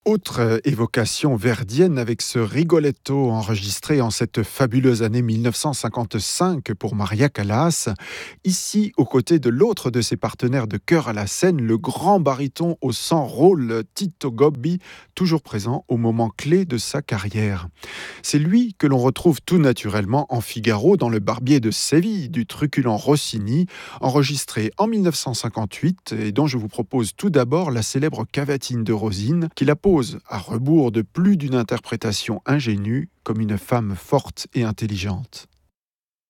Autre évocation verdienne avec ce Rigoletto enregistré en cette fabuleuse année 1955 pour Maria Callas. Ici, aux côtés de l'autre de ses partenaires de chœur à la scène, le grand baryton au 100 rôles Tito Gobbi, toujours présent au moment clé de sa carrière. C'est lui que l'on retrouve tout naturellement en Figaro dans Le Barbier de Séville du truculent Rossini, enregistré en 1958 et dont je vous propose tout d'abord la célèbre cavatine de Rosine qui la pose à rebours de plus d'une interprétation ingénue comme une femme forte et intelligente.